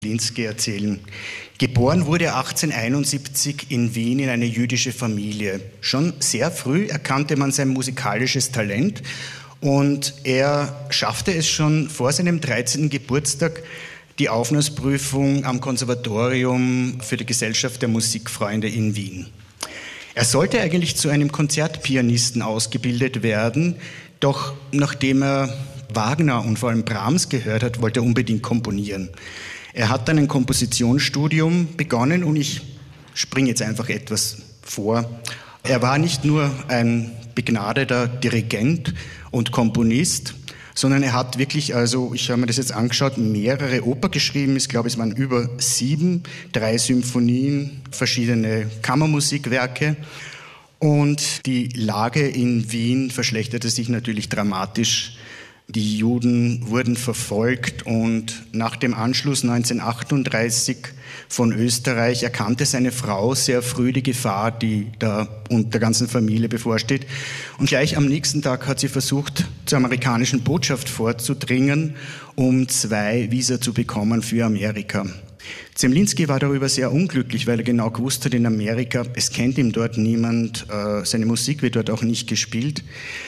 Linsky erzählen. Geboren wurde er 1871 in Wien in eine jüdische Familie. Schon sehr früh erkannte man sein musikalisches Talent und er schaffte es schon vor seinem 13. Geburtstag, die Aufnahmeprüfung am Konservatorium für die Gesellschaft der Musikfreunde in Wien. Er sollte eigentlich zu einem Konzertpianisten ausgebildet werden, doch nachdem er Wagner und vor allem Brahms gehört hat, wollte er unbedingt komponieren. Er hat dann ein Kompositionsstudium begonnen und ich springe jetzt einfach etwas vor. Er war nicht nur ein begnadeter Dirigent und Komponist, sondern er hat wirklich, also ich habe mir das jetzt angeschaut, mehrere Opern geschrieben. Ich glaube, es waren über 7, 3 Symphonien, verschiedene Kammermusikwerke. Und die Lage in Wien verschlechterte sich natürlich dramatisch. Die Juden wurden verfolgt und nach dem Anschluss 1938 von Österreich erkannte seine Frau sehr früh die Gefahr, die da und der ganzen Familie bevorsteht. Und gleich am nächsten Tag hat sie versucht, zur amerikanischen Botschaft vorzudringen, um 2 Visa zu bekommen für Amerika. Zemlinsky war darüber sehr unglücklich, weil er genau gewusst hat, in Amerika, es kennt ihn dort niemand, seine Musik wird dort auch nicht gespielt.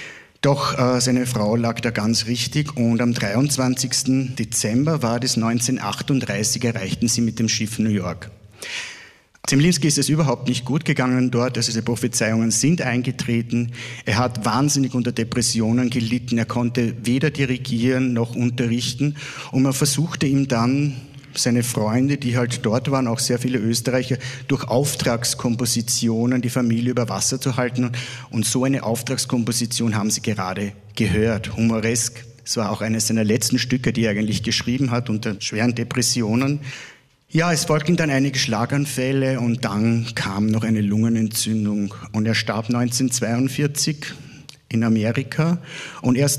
Doch seine Frau lag da ganz richtig und am 23. Dezember war das 1938, erreichten sie mit dem Schiff New York. Zemlinsky ist es überhaupt nicht gut gegangen dort, also diese Prophezeiungen sind eingetreten. Er hat wahnsinnig unter Depressionen gelitten, er konnte weder dirigieren noch unterrichten und man versuchte ihm dann, seine Freunde, die halt dort waren, auch sehr viele Österreicher, durch Auftragskompositionen die Familie über Wasser zu halten. Und so eine Auftragskomposition haben Sie gerade gehört, humoresk. Es war auch eines seiner letzten Stücke, die er eigentlich geschrieben hat unter schweren Depressionen. Ja, es folgten dann einige Schlaganfälle und dann kam noch eine Lungenentzündung. Und er starb 1942 in Amerika und erst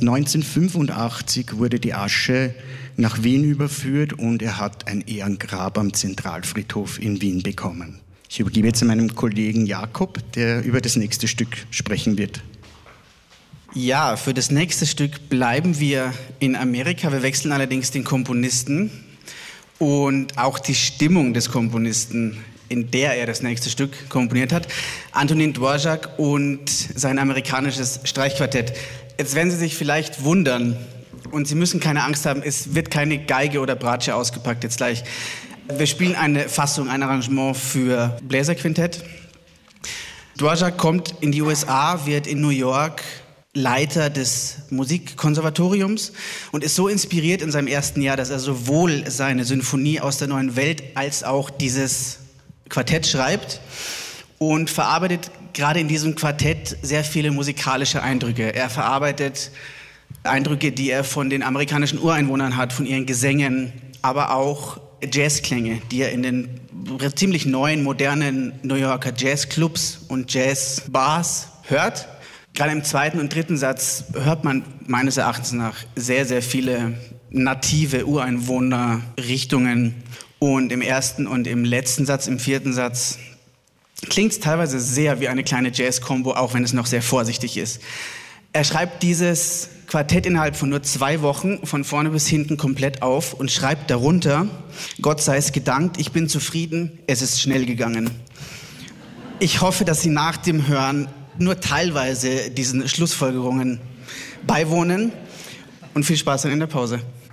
1985 wurde die Asche nach Wien überführt und er hat ein Ehrengrab am Zentralfriedhof in Wien bekommen. Ich übergebe jetzt an meinem Kollegen Jakob, der über das nächste Stück sprechen wird. Ja, für das nächste Stück bleiben wir in Amerika. Wir wechseln allerdings den Komponisten und auch die Stimmung des Komponisten, in der er das nächste Stück komponiert hat. Antonin Dvorak und sein amerikanisches Streichquartett. Jetzt werden Sie sich vielleicht wundern, und Sie müssen keine Angst haben, es wird keine Geige oder Bratsche ausgepackt jetzt gleich. Wir spielen eine Fassung, ein Arrangement für Bläserquintett. Dvorak kommt in die USA, wird in New York Leiter des Musikkonservatoriums und ist so inspiriert in seinem ersten Jahr, dass er sowohl seine Symphonie aus der neuen Welt als auch dieses Quartett schreibt und verarbeitet gerade in diesem Quartett sehr viele musikalische Eindrücke. Er verarbeitet Eindrücke, die er von den amerikanischen Ureinwohnern hat, von ihren Gesängen, aber auch Jazzklänge, die er in den ziemlich neuen, modernen New Yorker Jazzclubs und Jazzbars hört. Gerade im 2. und 3. Satz hört man meines Erachtens nach sehr, sehr viele native Ureinwohnerrichtungen. Und im 1. und im letzten Satz, im 4. Satz, klingt es teilweise sehr wie eine kleine Jazz-Kombo, auch wenn es noch sehr vorsichtig ist. Er schreibt dieses Quartett innerhalb von nur 2 Wochen von vorne bis hinten komplett auf und schreibt darunter: Gott sei es gedankt, ich bin zufrieden, es ist schnell gegangen. Ich hoffe, dass Sie nach dem Hören nur teilweise diesen Schlussfolgerungen beiwohnen und viel Spaß dann in der Pause.